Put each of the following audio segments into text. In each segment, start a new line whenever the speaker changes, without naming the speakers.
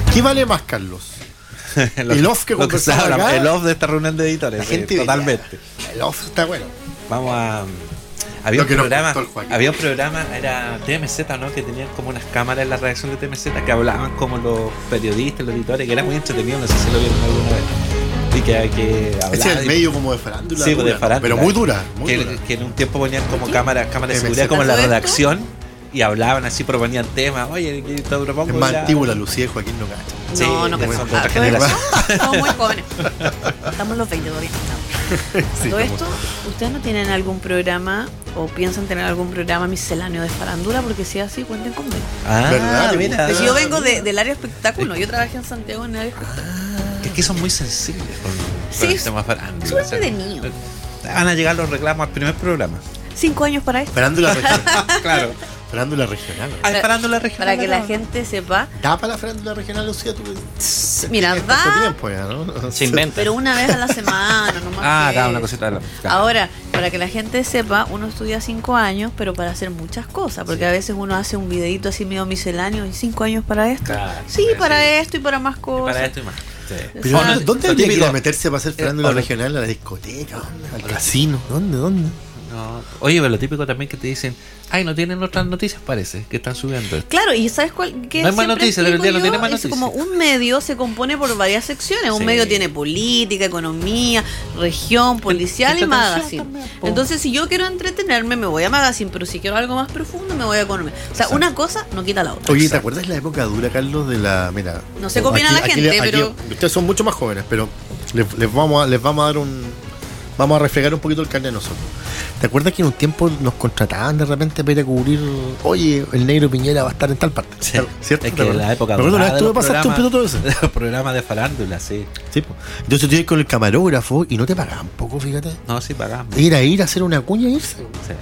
¿Qué vale más, Carlos? El off que conversaba acá.
El off de esta reunión de editores.
La gente
totalmente.
El off está bueno.
Vamos a... Había un programa, era TMZ, ¿no? Que tenían como unas cámaras en la redacción de TMZ que hablaban como los periodistas, los editores, que era muy entretenido, no sé si lo vieron alguna vez. Y que hablaba.
Ese es el medio como de farándula.
Sí,
dura,
de farándula.
pero muy dura.
Que en un tiempo ponían como cámaras de seguridad como en la redacción y hablaban así, proponían temas. Oye, que te propongo.
Es más antiguo la Lucía de Joaquín no cacha.
Sí,
no
son de
cacho.
otra generación.
Somos muy jóvenes. Estamos en los 20 todavía.
Sí,
Todo esto, ¿ustedes no tienen algún programa o piensan tener algún programa misceláneo de farándula? Porque si es así, cuenten conmigo.
¿Verdad?
Mira.
Pues yo vengo del área espectáculo. Yo trabajé en Santiago en el área espectáculo.
Es que son muy sensibles con
Sí,
el tema farándula.
suerte de niño.
Van a llegar los reclamos al primer programa.
5 años para esto.
Farándula regional.
Claro.
Farándula regional.
Farándula regional.
Para que la gente sepa.
¿Da para la farándula regional, Lucía? Tú
Mira,
tienes tanto
da,
tiempo ya, ¿no?
Se inventa.
pero una vez a la semana, no más.
Da una cosita de la...
Ahora, para que la gente sepa, uno estudia 5 años, pero para hacer muchas cosas, porque a veces uno hace un videito así medio misceláneo y 5 años para esto.
Claro,
sí, para esto y para más cosas.
Para esto y más. Sí.
Pero
Exacto.
¿dónde
Lo
habría que ir
típico.
a meterse para hacer farándula regional? ¿A la discoteca? ¿Al casino? ¿Dónde?
No. Oye, pero lo típico también que te dicen, ay, no tienen otras noticias, parece, que están subiendo esto.
Claro, y ¿sabes cuál? Que
No hay más
siempre
noticias, de
explico
verdad, no
yo,
tiene más
es
noticias.
como un medio se compone por varias secciones. Un
Sí.
medio tiene política, economía, región, policial y
entretención
magazine.
también, po.
Entonces, si yo quiero entretenerme, me voy a magazine, pero si quiero algo más profundo, me voy a economía. O sea,
Exacto.
una cosa no quita la otra.
Oye, ¿te acuerdas la época dura, Carlos, de la... Mira,
No sé qué opina la gente, pero...
Ustedes son mucho más jóvenes, pero les vamos a dar vamos a refregar un poquito el carnet a nosotros. ¿Te acuerdas que en un tiempo nos contrataban de repente para ir a cubrir, oye, el Negro Piñera va a estar en tal parte?
Sí.
¿Cierto?
Es que en la época
me acuerdo una vez
de
tú me
los
pasaste un poquito todo eso.
Los programas de farándula, sí.
Sí, po. Entonces tú ibas con el camarógrafo y no te pagaban poco, fíjate.
No, sí, pagamos.
Ir a hacer una cuña e irse.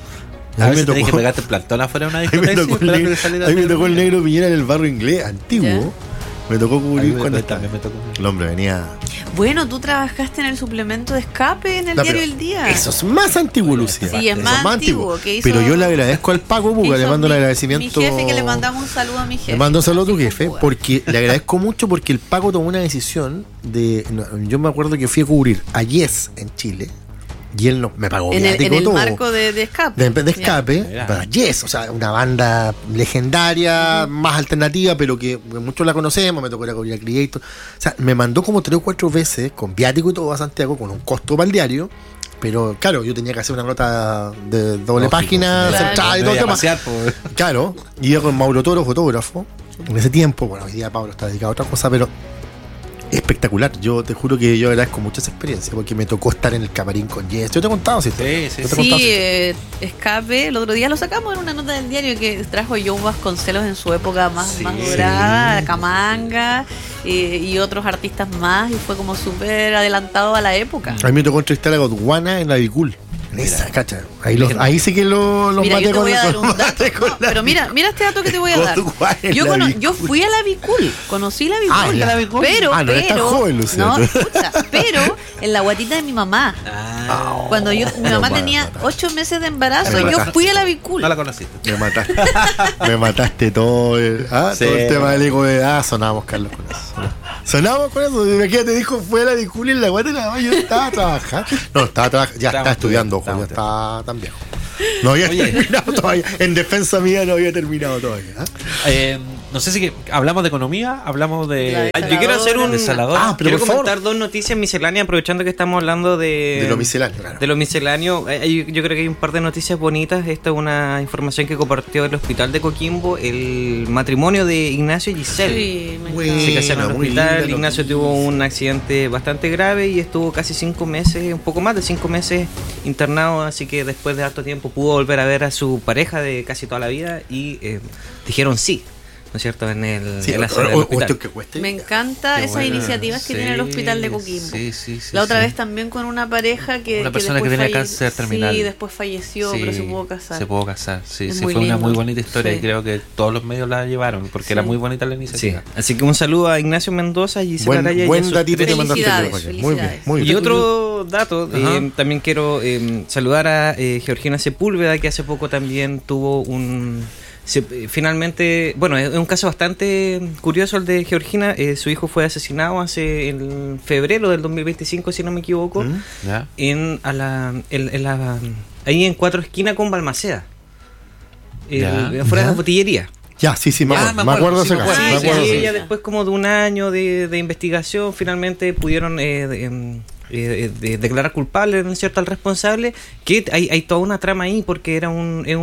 Sí.
A
A
mí me
veces tenés
tocó-
que pegarte el plantón afuera de una
A mí
discoteca
me
y
tocó
esperar que saliera
a mí me
el
tocó el
negro.
Negro Piñera en el barrio inglés antiguo. Me tocó cubrir cuando estaba.
También me tocó.
El hombre venía.
Bueno, tú trabajaste en el suplemento de escape en el
No,
diario
pero
El Día.
Eso es más antiguo, Lucía.
Sí, es
Eso
más antiguo, que hizo-
Pero yo le agradezco al Paco Buga,
Hizo
le mando el
mi
agradecimiento.
jefe, que le mandamos un saludo a mi jefe.
Le mando un saludo a tu
Francisco
jefe,
Buga.
porque le agradezco mucho porque el Paco tomó una decisión de. Yo me acuerdo que fui a cubrir a Yes en Chile y él no me pagó
En
viático
el
todo.
marco de escape.
De escape,
Ya.
para Yes, o sea, una banda legendaria, más alternativa, pero que muchos la conocemos, me tocó ir a cubrir a Creator. O sea, me mandó como 3 o 4 veces, con viático y todo a Santiago, con un costo para el diario. Pero claro, yo tenía que hacer una nota de doble
Lógico,
página,
claro.
central y
Me
todo el
voy a
tema.
pasear, pues.
Claro, iba con Mauro Toro, fotógrafo. En ese tiempo, bueno, hoy día Pablo está dedicado a otra cosa, pero espectacular. Yo te juro que yo agradezco mucho esa experiencia porque me tocó estar en el camarín con Yes. Yo te he contado, ¿sí?
Sí, sí,
Yo te he
Sí,
contado, ¿sí?
escape. El otro día lo sacamos en una nota del diario que trajo Joe Vasconcelos en su época más
Sí.
dorada, Camanga y otros artistas más. Y fue como súper adelantado a la época.
A mí me tocó entrevistar a Godwana en la Bicul. En esa, cacha. Ahí sí que los
Mira,
maté
yo te voy a dar
los
un
maté
dato.
con
No,
la
pero mira este dato que te voy a dar.
Godwana en
Yo,
la Bicul.
yo fui a la Bicul, conocí la Bicul.
Ah, ya.
¿La Bicul?
Pero,
Ah, no eres tan joven, Lucía.
no, escucha, pero en la guatita de mi mamá.
Ah,
Cuando mi mamá
no,
tenía
mataste.
8 meses de embarazo,
Me
yo
mataste.
fui a la Bicul.
no la conociste.
Me mataste. Me mataste todo.
Sí.
Todo el tema del eco de. Sonábamos, Carlos, con eso. Sonábamos con eso. Imagínate, dijo, fue a la Bicul en la guata y nada más. Yo estaba trabajando. No, estaba trabajando. Ya estaba estudiando, ojo, ya estaba tan viejo. No había terminado todavía. En defensa mía no había terminado todavía.
No sé si que hablamos de economía, hablamos de...
Yo quiero hacer un.
Desaladora.
pero
Quiero
por favor.
comentar 2 noticias misceláneas, aprovechando que estamos hablando de.
De lo misceláneo, claro.
De lo misceláneo. Yo creo que hay un par de noticias bonitas. Esta es una información que compartió el hospital de Coquimbo, el matrimonio de Ignacio y Giselle.
Sí, me
Bueno.
encanta.
Se casaron en el
muy
hospital.
linda
Ignacio
noticia.
tuvo un accidente bastante grave y estuvo casi 5 meses, un poco más de 5 meses internado. Así que después de harto tiempo pudo volver a ver a su pareja de casi toda la vida y dijeron sí, ¿no es cierto? En
Sí,
la sede del
o
hospital.
esto que cueste.
Me encanta
Qué
esas
buena.
iniciativas que
Sí,
tiene el hospital de Coquimbo.
sí,
La otra
sí.
vez también con una pareja que
Una persona que
después
tenía cáncer terminal.
Sí, después falleció,
Sí,
pero se pudo casar.
Se pudo casar, sí,
Es
sí,
muy
fue una
lindo.
muy bonita historia
Sí.
y creo que todos los medios la llevaron porque era
Sí.
muy bonita la
Sí,
iniciativa.
así que un saludo a Ignacio Mendoza y Gisela Araya y a
Buen
sus
datito
tres
te mandaste.
Felicidades,
Raquel. Muy bien,
felicidades.
muy
Y
bien.
otro dato,
Ajá.
también quiero saludar a Georgina Sepúlveda, que hace poco también tuvo un Finalmente, bueno, es un caso bastante curioso el de Georgina. Su hijo fue asesinado en febrero del 2025, si no me equivoco, ahí en Cuatro Esquinas con Balmaceda, fuera de la botillería.
Ya, sí, me acuerdo de ese caso.
Y ella después como de un año de investigación finalmente pudieron declarar culpable, ¿no es cierto?, al responsable, que hay toda una trama ahí porque era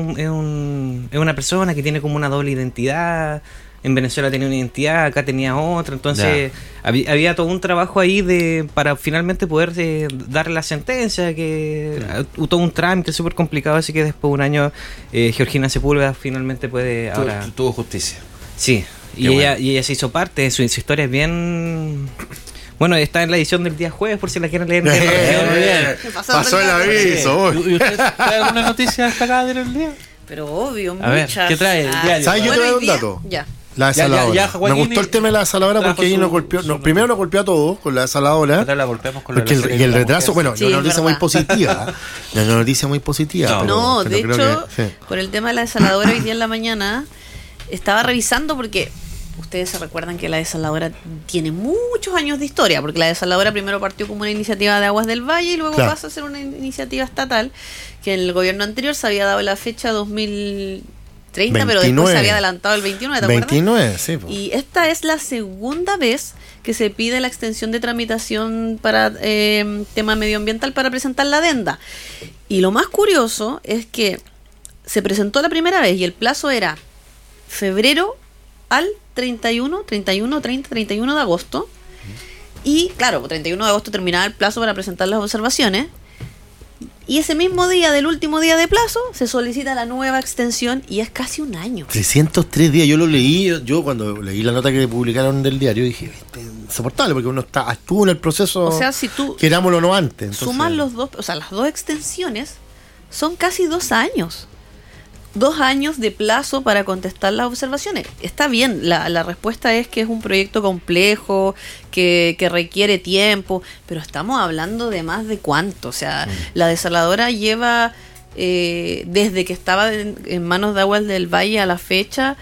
es una persona que tiene como una doble identidad. En Venezuela tenía una identidad, acá tenía otra, entonces había todo un trabajo ahí para finalmente poder darle la sentencia, todo un trámite súper complicado, así que después de un año Georgina Sepúlveda finalmente puede ahora...
Tuvo justicia.
Sí, y ella se hizo parte, su historia es bien... Bueno, está en la edición del día jueves, por si la quieren leer.
Pasó el aviso.
¿Y usted trae alguna noticia destacada del día?
Pero obvio,
a ver, ¿qué trae el diario?
¿Sabes? Yo trae un dato.
Ya.
La desaladora. Me gustó el tema de la desaladora porque ahí nos golpeó. Primero nos golpeó a todos con la desaladora.
Ahora la golpeamos con la
y el retraso, bueno, sí, una noticia muy positiva. Una noticia muy positiva.
No, de hecho, por el tema de la desaladora, hoy día en la mañana estaba revisando porque ustedes se recuerdan que la desaladora tiene muchos años de historia, porque la desaladora primero partió como una iniciativa de Aguas del Valle y luego pasa a ser una iniciativa estatal que en el gobierno anterior se había dado la fecha 2030, 29, pero después se había adelantado el 29, ¿te acuerdas?
29, sí.
Y esta es la segunda vez que se pide la extensión de tramitación para tema medioambiental para presentar la adenda. Y lo más curioso es que se presentó la primera vez y el plazo era febrero al 31 de agosto. Y claro, 31 de agosto terminaba el plazo para presentar las observaciones. Y ese mismo día, del último día de plazo, se solicita la nueva extensión y es casi un año.
303 días, yo lo leí, yo cuando leí la nota que publicaron del diario dije, insoportable, porque uno estuvo en el proceso,
o sea, si tú
querámoslo o no antes. Entonces,
sumas los dos, o sea, las dos extensiones son casi 2 años. 2 años de plazo para contestar las observaciones. Está bien, la respuesta es que es un proyecto complejo, que requiere tiempo, pero estamos hablando de más de cuánto. O sea, la desaladora lleva, desde que estaba en manos de Aguas del Valle a la fecha,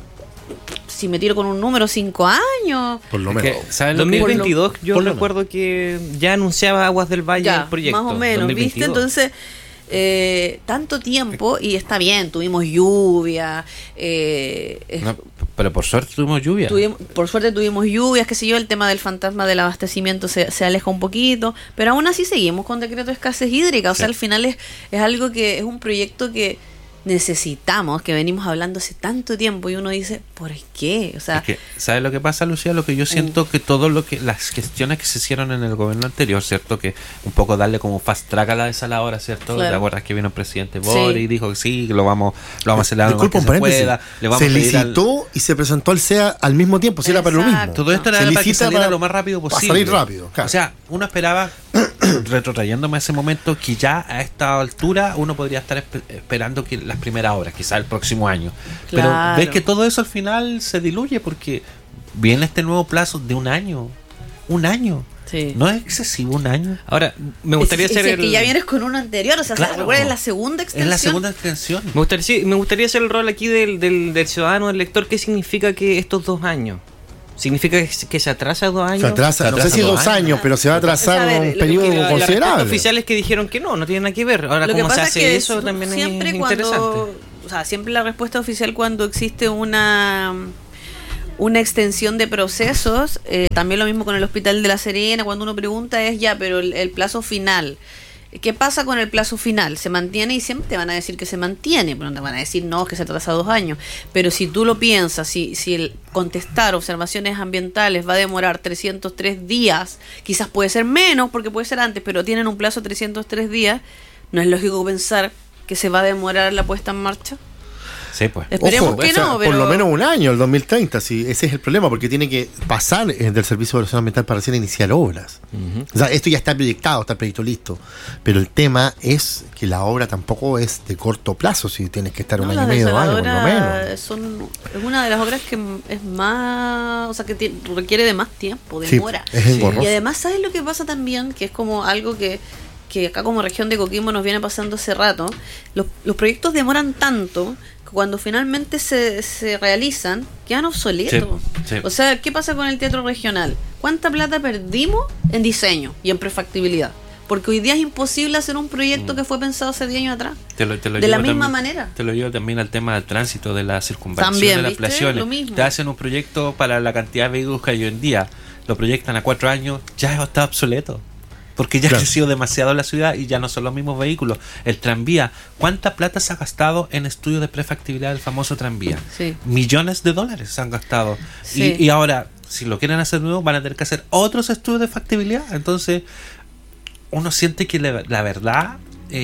si me tiro con un número, 5 años.
Por lo menos.
En 2022 yo recuerdo que ya anunciaba Aguas del Valle el proyecto.
Más o menos, 2022. ¿Viste? Entonces... tanto tiempo y está bien, tuvimos lluvia,
no, pero por suerte tuvimos lluvia.
Por suerte tuvimos lluvias, qué sé yo, el tema del fantasma del abastecimiento se aleja un poquito, pero aún así seguimos con decreto de escasez hídrica, o sea, al final es algo que es un proyecto que necesitamos, que venimos hablando hace tanto tiempo y uno dice, ¿por qué? O sea,
es que, ¿sabes lo que pasa, Lucía? Lo que yo siento que las gestiones que se hicieron en el gobierno anterior, ¿cierto? Que un poco darle como fast track a la desaladora, ¿cierto? Claro. ¿Te acuerdas que vino el presidente Boric y dijo que sí, que lo vamos a acelerar lo más que se pueda?
Se licitó y se presentó al CEA al mismo tiempo, si era para lo mismo.
Todo esto era para que saliera lo más rápido posible.
Para salir rápido, claro.
O sea, uno esperaba, retrotrayéndome a ese momento, que ya a esta altura uno podría estar esperando que las primeras obras, quizás el próximo año. Claro. Pero ves que todo eso al final se diluye porque viene este nuevo plazo de un año. Sí. ¿No es excesivo un año?
Ahora, me gustaría hacer
que ya vienes con uno anterior, o sea, claro, es la segunda extensión.
Es la segunda extensión.
Me gustaría hacer el rol aquí del ciudadano, del lector. ¿Qué significa que estos 2 años? ¿Significa que se atrasa 2 años?
Se atrasa, no sé si 2 años, pero se va a atrasar un periodo considerable.
Los oficiales que dijeron que no tiene nada que ver. Ahora, ¿cómo se hace eso? También es interesante.
O sea, siempre la respuesta oficial cuando existe una extensión de procesos, también lo mismo con el Hospital de La Serena, cuando uno pregunta es ya, pero el plazo final, ¿qué pasa con el plazo final? ¿Se mantiene? Y siempre te van a decir que se mantiene, pero no te van a decir no, que se atrasa 2 años. Pero si tú lo piensas, si el contestar observaciones ambientales va a demorar 303 días, quizás puede ser menos, porque puede ser antes, pero tienen un plazo de 303 días, ¿no es lógico pensar que se va a demorar la puesta en marcha?
Sí, pues.
Esperemos que no, pero...
Por lo menos un año, el 2030, sí, ese es el problema, porque tiene que pasar del Servicio de Evaluación Ambiental para hacer iniciar obras. O sea, esto ya está proyectado, está el proyecto listo, pero el tema es que la obra tampoco es de corto plazo, si tienes que estar un año y medio, 2 años, por lo menos.
Es una de las obras que es más, o sea, que requiere de más tiempo, demora.
Sí, es engorroso.
Y además, ¿sabes lo que pasa también? Que es como algo que acá como región de Coquimbo nos viene pasando hace rato. Los proyectos demoran tanto. cuando finalmente se realizan, quedan obsoletos.
Sí.
O sea, ¿qué pasa con el teatro regional? ¿Cuánta plata perdimos en diseño y en prefactibilidad? Porque hoy día es imposible hacer un proyecto que fue pensado hace 10 años atrás.
Te lo
de la misma
también,
manera.
Te lo llevo también al tema del tránsito, de la circunvalación,
También,
de las
¿viste?
ampliaciones.
Lo mismo.
Te hacen un proyecto para la cantidad de vehículos que hay hoy en día, lo proyectan a 4 años, ya está obsoleto. Porque ya ha crecido demasiado la ciudad y ya no son los mismos vehículos. El tranvía, ¿cuánta plata se ha gastado en estudios de prefactibilidad del famoso tranvía?
Sí.
Millones de dólares se han gastado.
Sí.
Y ahora, si lo quieren hacer nuevo, van a tener que hacer otros estudios de factibilidad. Entonces, uno siente que la verdad,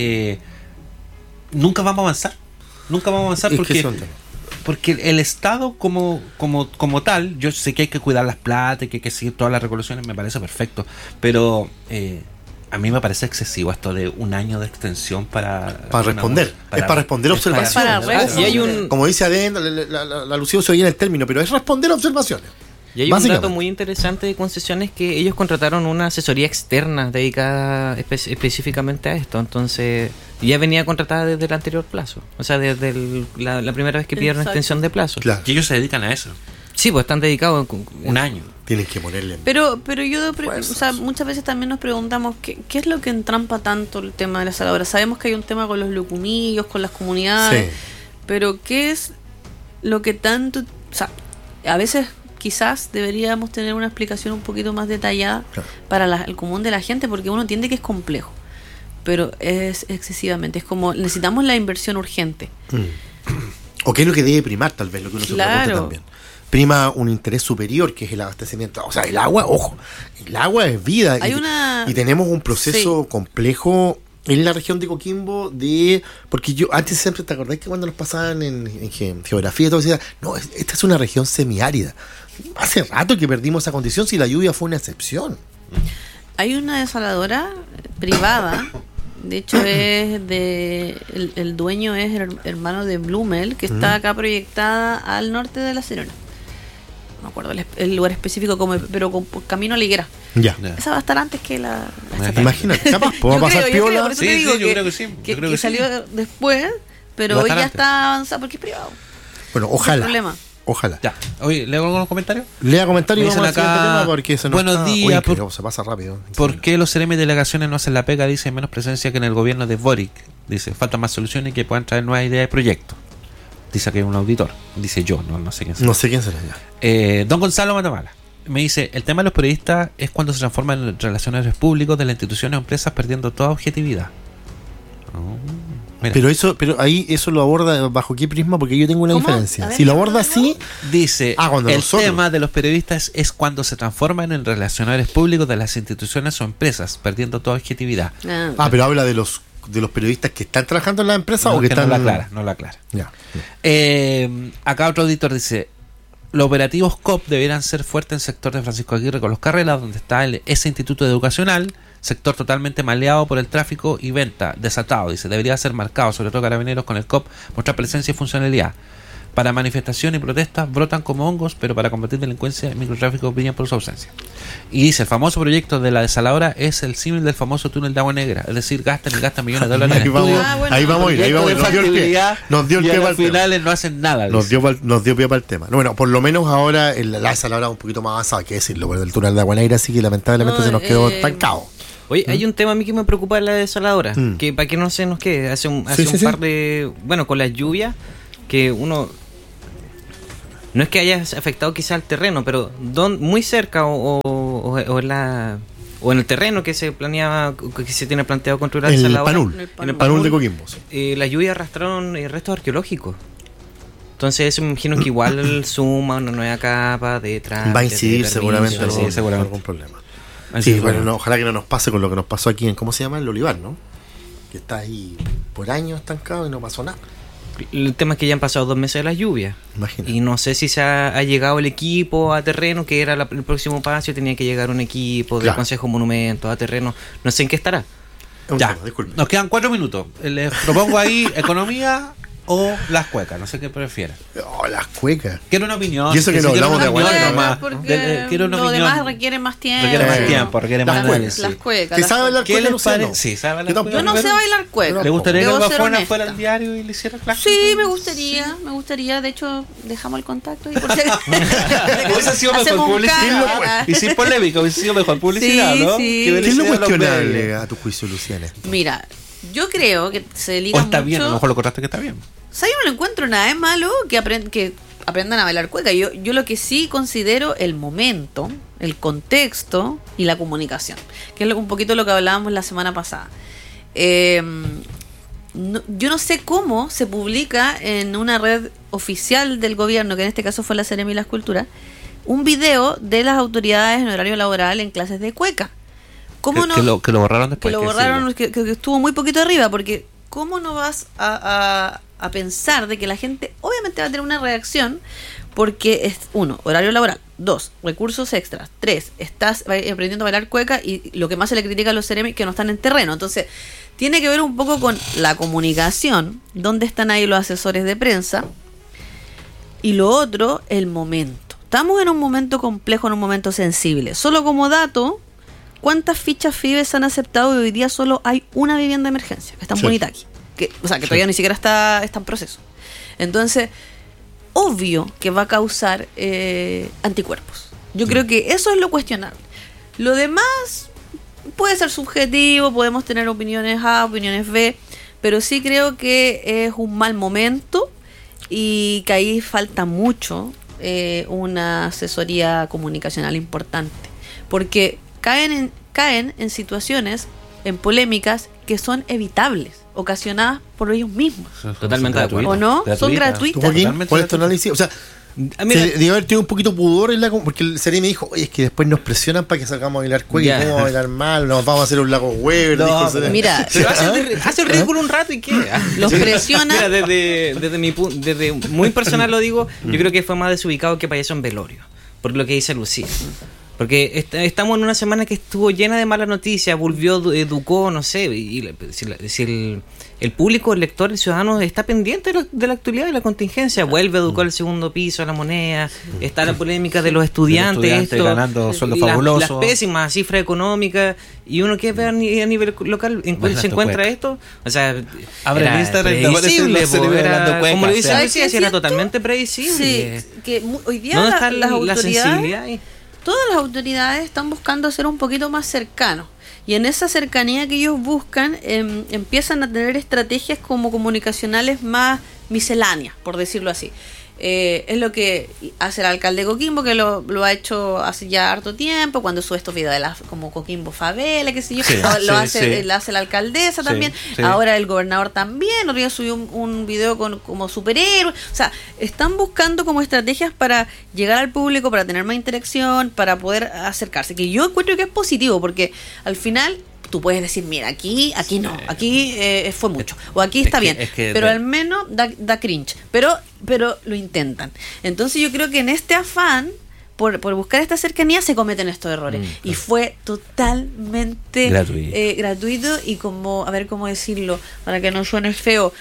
nunca vamos a avanzar. Nunca vamos a avanzar porque el Estado como tal, yo sé que hay que cuidar las plata, que hay que seguir todas las regulaciones, me parece perfecto, pero a mí me parece excesivo esto de un año de extensión para responder.
Es para responder observaciones.
Y
hay como dice Adén, la Lucía se oye en el término, pero es responder observaciones.
Y hay un dato muy interesante de Concesiones, que ellos contrataron una asesoría externa dedicada específicamente a esto. Entonces ya venía contratada desde el anterior plazo, o sea, desde la primera vez que pidieron extensión de plazo.
Claro.
Y ellos se dedican a eso.
Sí, pues están dedicados
un año.
Tienes que ponerle.
Pero o sea, muchas veces también nos preguntamos qué es lo que entrampa tanto el tema de las saladoras. Sabemos que hay un tema con los lucumillos, con las comunidades, sí. Pero ¿qué es lo que tanto? O sea, a veces quizás deberíamos tener una explicación un poquito más detallada, claro, para el común de la gente, porque uno entiende que es complejo, pero es excesivamente. Es como, necesitamos la inversión urgente.
O qué es lo que debe primar, tal vez, lo que uno
claro,
se pregunta también. Prima un interés superior, que es el abastecimiento. O sea, el agua, ojo, el agua es vida. Y tenemos un proceso complejo en la región de Coquimbo porque yo antes siempre, ¿te acordás que cuando nos pasaban en geografía y todo, decía, no, esta es una región semiárida? Hace rato que perdimos esa condición, si la lluvia fue una excepción.
Hay una desaladora privada, de hecho es el dueño es el hermano de Blumel, que está acá proyectada al norte de La Serena. No me acuerdo el lugar específico, pero con camino a la Higuera.
Ya.
Esa va a estar antes que la
Imagínate, capaz, ¿puedo pasar piola?
Por eso te digo
yo creo que sí.
Que salió después, pero hoy ya está avanzada porque es privado.
Bueno, ojalá.
Problema.
Ojalá.
Ya. Oye, ¿leo algunos comentarios?
Lea comentarios y
vamos al siguiente tema
porque se nos
buenos días.
Se pasa rápido.
¿Por qué los CRM y delegaciones no hacen la pega? Dice, menos presencia que en el gobierno de Boric. Dice, faltan más soluciones que puedan traer nuevas ideas de proyectos. Dice que hay un auditor. Dice yo, no sé quién será.
No sé quién será ya.
Don Gonzalo Matamala me dice, el tema de los periodistas es cuando se transforman en relacionarios públicos de las instituciones o empresas, perdiendo toda objetividad.
Pero ahí eso lo aborda bajo qué prisma, porque yo tengo una diferencia. Si lo aborda así,
dice, el tema de los periodistas es cuando se transforman en relacionarios públicos de las instituciones o empresas, perdiendo toda objetividad.
Pero habla de los periodistas que están trabajando en la empresa o que están.
No lo aclara. Ya. Acá otro auditor dice, los operativos COP deberán ser fuertes en el sector de Francisco Aguirre con los Carreras, donde está ese instituto educacional, sector totalmente maleado por el tráfico y venta, desatado. Dice, debería ser marcado, sobre todo Carabineros con el COP, mostrar presencia y funcionalidad. Para manifestación y protestas brotan como hongos, pero para combatir delincuencia y microtráfico brillan por su ausencia. Y dice, el famoso proyecto de la desaladora es el símil del famoso túnel de Agua Negra, es decir, gastan millones de dólares en estudios.
Ahí vamos a ir. Nos dio el pie para el tema.
Finales no hacen nada.
Nos dio pie para el tema. Bueno, por lo menos ahora la desaladora es un poquito más avanzada, que decirlo, pero el túnel de Agua Negra sí que lamentablemente se nos quedó estancado.
Oye, hay un tema a mí que me preocupa de la desaladora, que para que no se nos quede, hace un par de... Bueno, con las lluvias, que uno... No es que haya afectado quizá al terreno, pero muy cerca o en el terreno que se planeaba, que se tiene planteado construir la desaladora.
En el Panul de Coquimbo.
Las lluvias arrastraron restos arqueológicos. Entonces me imagino que igual suma una nueva capa de trámite.
Va a incidir seguramente algún problema. Sí, bueno, ojalá que no nos pase con lo que nos pasó aquí en, ¿cómo se llama? El Olivar, ¿no? Que está ahí por años estancado y no pasó nada.
El tema es que ya han pasado 2 meses de las lluvias.
Imagínate.
Y no sé si se ha llegado el equipo a terreno, que era el próximo paso, tenía que llegar un equipo del Consejo Monumentos a terreno. No sé en qué estará.
Ya, nos quedan 4 minutos. Les propongo ahí economía o las cuecas? No sé qué prefieren.
Oh, las cuecas.
Quiero una opinión.
Y eso que no hablamos de aguante
porque
quiero una
lo
opinión.
demás requiere más tiempo.
Requiere más tiempo, requiere más análisis.
Las cuecas.
¿Que sabe bailar
¿Qué
cueca,
les
Luciano?
parece? Sí, sabe bailar cueca.
Yo no sé bailar cueca.
¿Le gustaría que
Debo
el
ser
Bafona
honesta.
fuera al diario y le hiciera clases?
Sí, me gustaría. De hecho, dejamos el contacto. Y por si
Hubiese sido mejor
hacemos un
publicidad.
cambio.
Y sin polémica, hubiese sido mejor publicidad,
Sí,
¿no?
sí.
Que
¿Qué es lo
hubiese sido
cuestionable a tu juicio, Luciana?
Mira, yo creo que se liga
O está
mucho.
bien, a lo mejor lo cortaste que está bien.
O sea, yo no le encuentro nada de malo que aprendan a bailar cueca. Yo lo que sí considero el momento, el contexto y la comunicación, que es un poquito lo que hablábamos la semana pasada. Yo no sé cómo se publica en una red oficial del gobierno, que en este caso fue la Seremi de las Culturas, un video de las autoridades en horario laboral en clases de cueca. ¿Cómo
Que lo borraron después.
que lo borraron, que estuvo muy poquito arriba, porque ¿cómo no vas a pensar de que la gente obviamente va a tener una reacción? Porque es, 1, horario laboral, 2, recursos extras, 3, estás aprendiendo a bailar cueca y lo que más se le critica a los Seremi que no están en terreno. Entonces, tiene que ver un poco con la comunicación, dónde están ahí los asesores de prensa, y lo otro, el momento. Estamos en un momento complejo, en un momento sensible. Solo como dato, ¿cuántas fichas FIBES han aceptado y hoy día solo hay una vivienda de emergencia? Que está en Bonitaqui. Que todavía ni siquiera está en proceso. Entonces, obvio que va a causar anticuerpos. Yo creo que eso es lo cuestionable. Lo demás puede ser subjetivo, podemos tener opiniones A, opiniones B, pero sí creo que es un mal momento y que ahí falta mucho una asesoría comunicacional importante. Porque caen en situaciones, en polémicas que son evitables, ocasionadas por ellos mismos.
Totalmente de acuerdo.
¿O no? Son gratuitas.
Joaquín, ¿cuál es tu análisis? O sea, debe haber tenido un poquito pudor porque el Seremi me dijo, oye, es que después nos presionan para que salgamos a bailar cueca y cómo bailar mal, nos vamos a hacer un lago Weber.
Mira,
hace el ridículo un rato y qué.
Los presiona.
Mira, desde muy personal lo digo, yo creo que fue más desubicado que payaso en velorio, por lo que dice Lucía. Porque estamos en una semana que estuvo llena de malas noticias, volvió, educó, no sé, y si el público, el lector, el ciudadano está pendiente de la actualidad y la contingencia, vuelve, educó el segundo piso, la moneda, está la polémica de los estudiantes
ganando sueldos fabulosos,
las pésimas cifras económicas, y uno que ve a nivel local se encuentra esto, o sea,
abre el Instagram,
predecible, como lo dice
¿sabes
Lucía,
qué
era
siento?
totalmente predecible.
Sí, que hoy día
¿Dónde está
las
la
autoridades,
sensibilidad ahí?
todas las autoridades están buscando ser un poquito más cercanos. Y en esa cercanía que ellos buscan, empiezan a tener estrategias como comunicacionales más misceláneas, por decirlo así. Es lo que hace el alcalde de Coquimbo, que lo ha hecho hace ya harto tiempo, cuando sube estos videos de como Coquimbo Favela, qué sé yo, lo hace la alcaldesa también, ahora el gobernador también, otro día subió un video como superhéroe. O sea, están buscando como estrategias para llegar al público, para tener más interacción, para poder acercarse, que yo encuentro que es positivo, porque al final tú puedes decir, mira, aquí no, aquí fue mucho, o aquí está bien, pero al menos da cringe, pero lo intentan. Entonces yo creo que en este afán, por buscar esta cercanía, se cometen estos errores. Y fue totalmente gratuito y como, a ver cómo decirlo, para que no suene feo,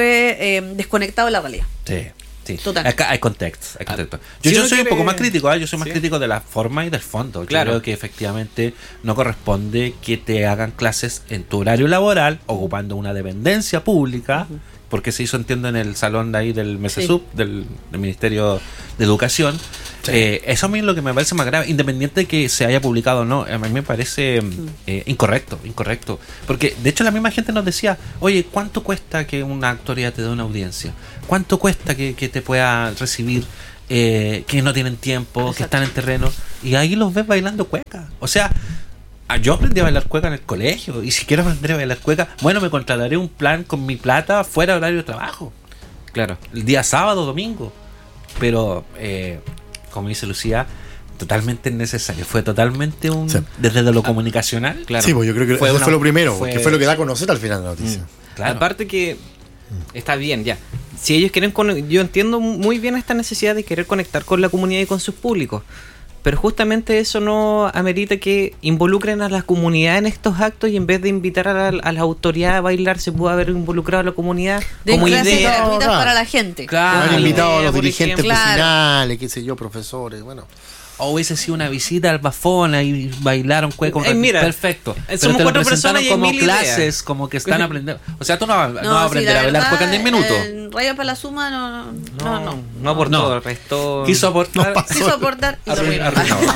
fue desconectado de la realidad.
Sí.
Total.
Acá hay contexto. Yo soy un poco más crítico, yo soy más crítico de la forma y del fondo. Yo creo que efectivamente no corresponde que te hagan clases en tu horario laboral, ocupando una dependencia pública, porque se hizo, entiendo, en el salón de ahí del MESESUB, del Ministerio de Educación. Eso a mí es lo que me parece más grave, independiente de que se haya publicado o no. A mí me parece incorrecto, porque de hecho la misma gente nos decía, oye, ¿cuánto cuesta que una autoridad te dé una audiencia? ¿Cuánto cuesta que te pueda recibir, que no tienen tiempo, Exacto. que están en terreno? Y ahí los ves bailando cueca. O sea, yo aprendí a bailar cueca en el colegio, y si quiero aprender a bailar cueca, bueno, me contrataré un plan con mi plata fuera de horario de trabajo. Claro, el día sábado, domingo. Pero, como dice Lucía, totalmente necesario. Fue totalmente desde lo comunicacional.
Claro. Sí, pues yo creo que eso fue lo primero, que fue lo que da a conocer al final de la noticia.
Claro. Aparte que está bien, ya. Si ellos quieren, yo entiendo muy bien esta necesidad de querer conectar con la comunidad y con sus públicos. pero justamente eso no amerita que involucren a la comunidad en estos actos, y en vez de invitar a la autoridad a bailar, se pudo haber involucrado a la comunidad como idea
gratuitas para la gente.
Han invitado a los dirigentes
claro.
vecinales, qué sé yo, profesores, bueno.
O hubiese sido una visita al Bafona y bailaron cueco.
Mira,
perfecto.
Somos
pero
4 personas y hay
como
1000
clases,
ideas.
Como que están aprendiendo. O sea, tú no vas a aprender a bailar cueca en 10 minutos.
Rayo para la suma
No aportó, el resto.
Quiso aportar.
Quiso aportar y lo arruinó.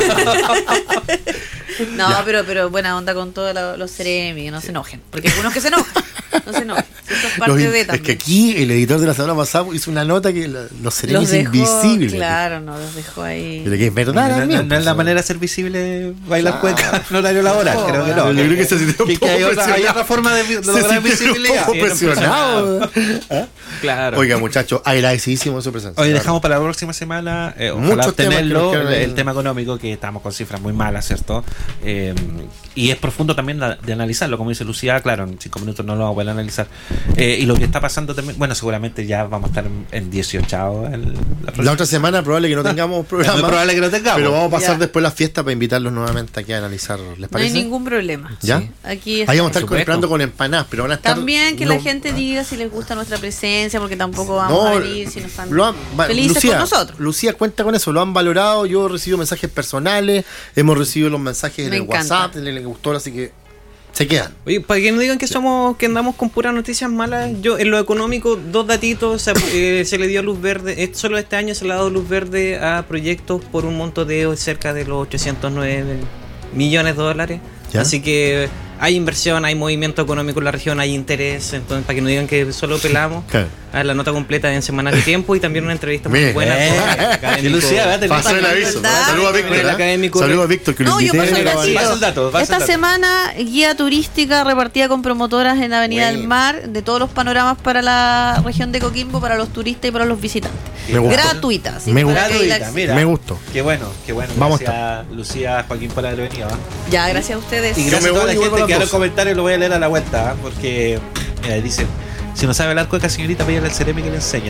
No, pero buena onda con todos los Ceremi, no se enojen. Porque hay algunos que se enojan. No se enojen. Esto es parte de también.
Es que aquí el editor de la semana pasada hizo una nota que los Ceremi es invisible.
Claro, no los dejó ahí.
Pero que es verdad,
no es la manera de ser visible bailar cueca en horario laboral. Creo que no.
Yo creo que se sintió un poco
hay otra forma de lograr visibilidad.
Un poco presionado.
Claro.
Oiga, muchachos, agradecidísimo su presencia.
Hoy dejamos para la próxima semana ojalá obtenerlo, el tema económico, que estamos con cifras muy malas, ¿cierto? Y es profundo también de analizarlo, como dice Lucía, claro, en 5 minutos no lo vamos a poder analizar. Y lo que está pasando también, bueno, seguramente ya vamos a estar en 18
la otra semana probable que no tengamos programa.
Es muy probable que no tengamos.
Pero vamos a pasar después la fiesta para invitarlos nuevamente aquí a analizar, ¿les parece?
No hay ningún problema.
¿Ya?
Sí. Aquí
ahí vamos a estar comprando con empanadas, pero van a estar...
También que la gente diga si les gusta nuestra presencia, porque tampoco vamos a venir si no están felices
Lucía,
con nosotros.
Lucía cuenta con eso, lo han valorado, yo he recibido mensajes personales, hemos recibido los mensajes en el WhatsApp, les gustó, así que se quedan.
Oye, para que no digan que andamos con puras noticias malas, yo en lo económico, 2 datitos, se le dio luz verde, solo este año se le ha dado luz verde a proyectos por un monto de cerca de los 809 millones de dólares. ¿Ya? Así que hay inversión, hay movimiento económico en la región, hay interés, entonces para que no digan que solo pelamos, la nota completa en Semanas de Tiempo y también una entrevista muy buena con
Lucía,
pasó el aviso. Saludos a Víctor. Saludos a Víctor, que lo invité.
Pasa el dato. Esta semana, guía turística repartida con promotoras en Avenida del Mar de todos los panoramas para la región de Coquimbo, para los turistas y para los visitantes. Gratuita.
Me gustó.
Qué bueno.
Vamos
gracias, Lucía, Joaquín, por haber venido.
Ya, gracias a ustedes.
Y gracias a toda la gente que en los comentarios lo voy a leer a la vuelta, porque mira, dicen: si no sabe hablar cueca, señorita, pídale al Ceremi que le enseñe.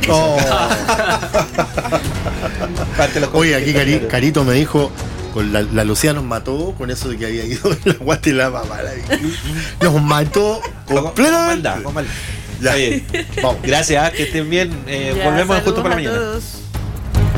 Oye, aquí Carito me dijo, con la Lucía nos mató con eso de que había ido en la guata y la mamá. Nos mató completamente.
Ya. Bien. Vamos. Gracias, que estén bien. Volvemos justo para mañana.